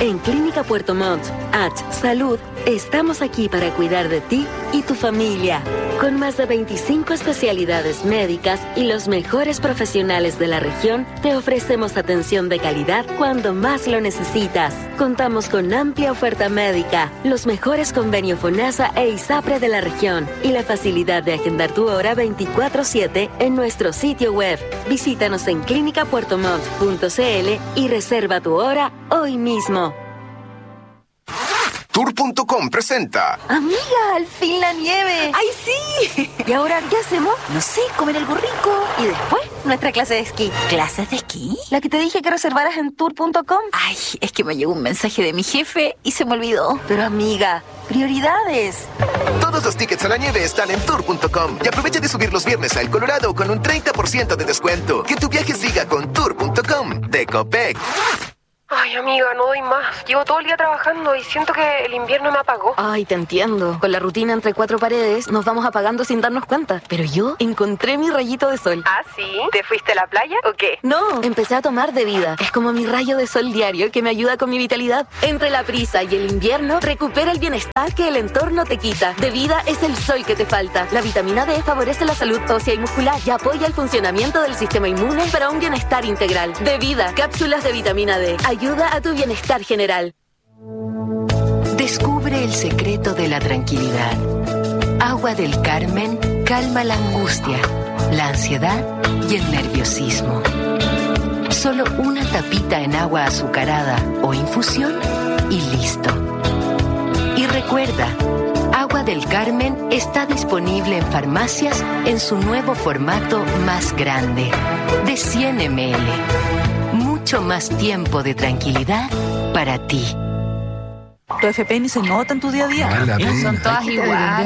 En Clínica Puerto Montt, Salud, estamos aquí para cuidar de ti y tu familia. Con más de 25 especialidades médicas y los mejores profesionales de la región, te ofrecemos atención de calidad cuando más lo necesitas. Contamos con amplia oferta médica, los mejores convenios FONASA e ISAPRE de la región y la facilidad de agendar tu hora 24/7 en nuestro sitio web. Visítanos en clinicapuertomont.cl y reserva tu hora hoy mismo. Tour.com presenta. Amiga, al fin la nieve. ¡Ay, sí! ¿Y ahora qué hacemos? No sé, comer algo rico. Y después, nuestra clase de esquí. ¿Clases de esquí? La que te dije que reservaras en Tour.com. Ay, es que me llegó un mensaje de mi jefe y se me olvidó. Pero amiga, prioridades. Todos los tickets a la nieve están en Tour.com. Y aprovecha de subir los viernes a El Colorado con un 30% de descuento. Que tu viaje siga con Tour.com de Copec. Ay, amiga, no doy más. Llevo todo el día trabajando y siento que el invierno me apagó. Ay, te entiendo. Con la rutina entre cuatro paredes nos vamos apagando sin darnos cuenta. Pero yo encontré mi rayito de sol. ¿Ah, sí? ¿Te fuiste a la playa o qué? No, empecé a tomar de vida. Es como mi rayo de sol diario que me ayuda con mi vitalidad. Entre la prisa y el invierno, recupera el bienestar que el entorno te quita. De vida es el sol que te falta. La vitamina D favorece la salud ósea y muscular y apoya el funcionamiento del sistema inmune para un bienestar integral. De vida, cápsulas de vitamina D. Ayuda a tu bienestar general. Descubre el secreto de la tranquilidad. Agua del Carmen calma la angustia, la ansiedad y el nerviosismo. Solo una tapita en agua azucarada o infusión y listo. Y recuerda, Agua del Carmen está disponible en farmacias en su nuevo formato más grande, de 100 ml. Mucho más tiempo de tranquilidad para ti. ¿Tu FP ni se nota en tu día a día? Son todas iguales.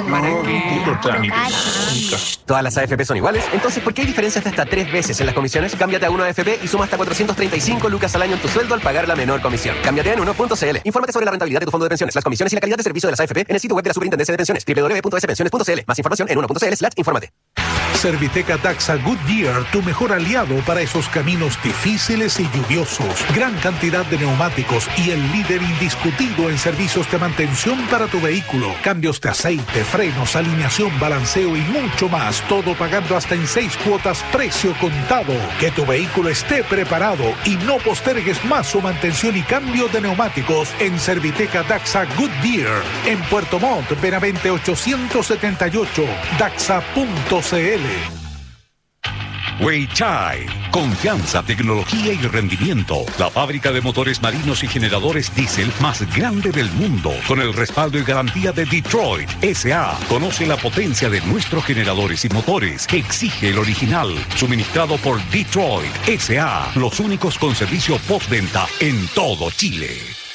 ¿Todas las AFP son iguales? Entonces, ¿por qué hay diferencias de hasta 3 veces en las comisiones? Cámbiate a Uno AFP y suma hasta 435 lucas al año en tu sueldo al pagar la menor comisión. Cámbiate en uno.cl. Infórmate sobre la rentabilidad de tu fondo de pensiones, las comisiones y la calidad de servicio de las AFP en el sitio web de la Superintendencia de Pensiones, www.spensiones.cl. Más información en uno.cl/infórmate. Serviteca Taxa Goodyear, tu mejor aliado para esos caminos difíciles y lluviosos. Gran cantidad de neumáticos y el líder indiscutido en servicios de mantención para tu vehículo. Cambios de aceite, frenos, alineación, balanceo y mucho más. Todo pagando hasta en 6 cuotas, precio contado. Que tu vehículo esté preparado y no postergues más su mantención y cambio de neumáticos en Serviteca Taxa Goodyear. En Puerto Montt, Benavente 878, daxa.cl. Weichai, confianza, tecnología y rendimiento. La fábrica de motores marinos y generadores diésel más grande del mundo, con el respaldo y garantía de Detroit S.A. Conoce la potencia de nuestros generadores y motores. Exige el original, suministrado por Detroit S.A. Los únicos con servicio postventa en todo Chile.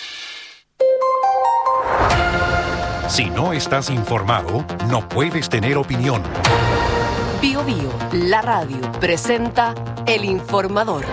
Si no estás informado, no puedes tener opinión. Bio Bio, la radio, presenta El Informador.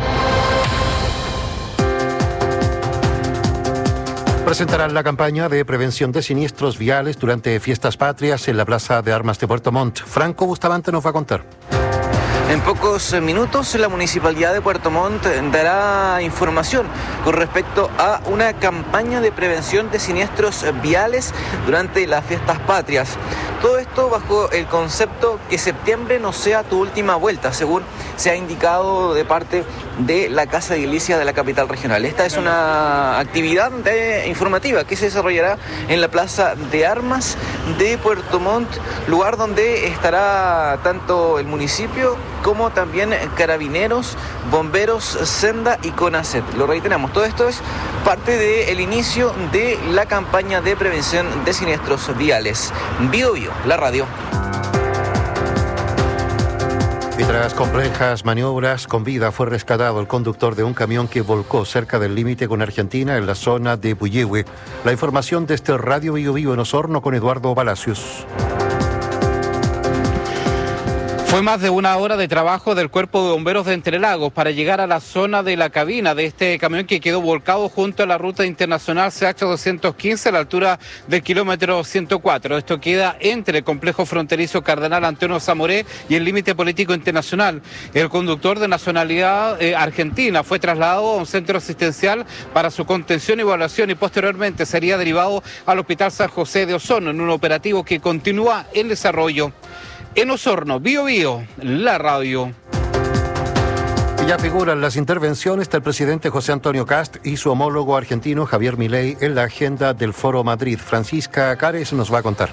Presentarán la campaña de prevención de siniestros viales durante fiestas patrias en la Plaza de Armas de Puerto Montt. Franco Bustamante nos va a contar. En pocos minutos, la Municipalidad de Puerto Montt dará información con respecto a una campaña de prevención de siniestros viales durante las fiestas patrias. Todo esto bajo el concepto que septiembre no sea tu última vuelta, según se ha indicado de parte de la Casa de Iglesia de la capital regional. Esta es una actividad informativa que se desarrollará en la Plaza de Armas de Puerto Montt, lugar donde estará tanto el municipio como también Carabineros, Bomberos, Senda y CONACET. Lo reiteramos, todo esto es parte del inicio de la campaña de prevención de siniestros viales. Bio Bio, la radio. Y tras complejas maniobras, con vida fue rescatado el conductor de un camión que volcó cerca del límite con Argentina en la zona de Puyehue. La información desde Radio Bio Bio en Osorno con Eduardo Palacios. Fue más de una hora de trabajo del Cuerpo de Bomberos de Entre Lagos para llegar a la zona de la cabina de este camión que quedó volcado junto a la ruta internacional CH215 a la altura del kilómetro 104. Esto queda entre el complejo fronterizo Cardenal Antonio Zamoré y el límite político internacional. El conductor de nacionalidad argentina fue trasladado a un centro asistencial para su contención y evaluación y posteriormente sería derivado al Hospital San José de Osorno en un operativo que continúa en desarrollo. En Osorno, Bío Bío, la radio. Ya figuran las intervenciones del presidente José Antonio Kast y su homólogo argentino Javier Milei en la agenda del Foro Madrid. Francisca Cares nos va a contar.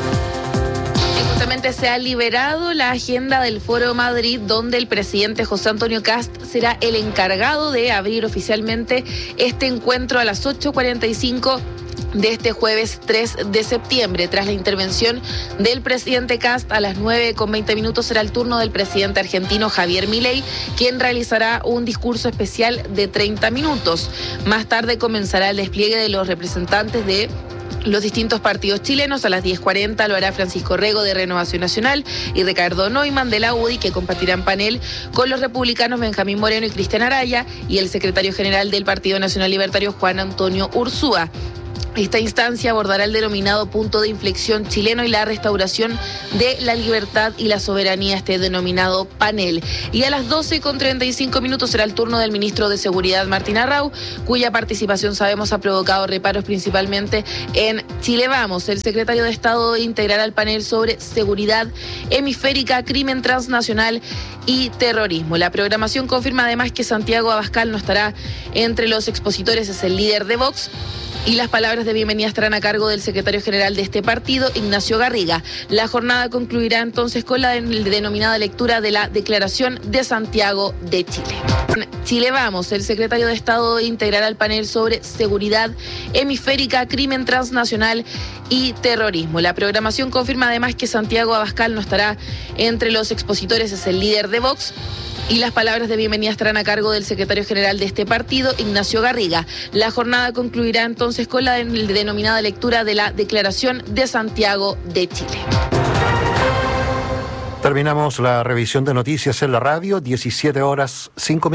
Justamente se ha liberado la agenda del Foro Madrid, donde el presidente José Antonio Kast será el encargado de abrir oficialmente este encuentro a las 8:45 de este jueves 3 de septiembre. Tras la intervención del presidente Kast, a las 9:20 será el turno del presidente argentino Javier Milei, quien realizará un discurso especial de 30 minutos. Más tarde comenzará el despliegue de los representantes de los distintos partidos chilenos. A las 10:40 lo hará Francisco Rego de Renovación Nacional y Ricardo Neumann de la UDI, que compartirán panel con los republicanos Benjamín Moreno y Cristian Araya y el secretario general del Partido Nacional Libertario Juan Antonio Urzúa. Esta instancia abordará el denominado punto de inflexión chileno y la restauración de la libertad y la soberanía, este denominado panel. Y a las 12:35 será el turno del ministro de Seguridad Martín Arrau, cuya participación sabemos ha provocado reparos principalmente en Chile Vamos. El secretario de Estado integrará el panel sobre seguridad hemisférica, crimen transnacional y terrorismo. La programación confirma además que Santiago Abascal no estará entre los expositores, es el líder de Vox. Y las palabras de bienvenida estarán a cargo del secretario general de este partido, Ignacio Garriga. La jornada concluirá entonces con la denominada lectura de la Declaración de Santiago de Chile. Chile Vamos, el secretario de Estado integrará el panel sobre seguridad hemisférica, crimen transnacional y terrorismo. La programación confirma además que Santiago Abascal no estará entre los expositores, es el líder de Vox. Y las palabras de bienvenida estarán a cargo del secretario general de este partido, Ignacio Garriga. La jornada concluirá entonces con la denominada lectura de la Declaración de Santiago de Chile. Terminamos la revisión de noticias en la radio, 17:05.